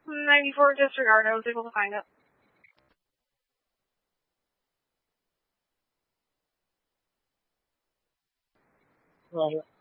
94 disregard. I was able to find it. Roger.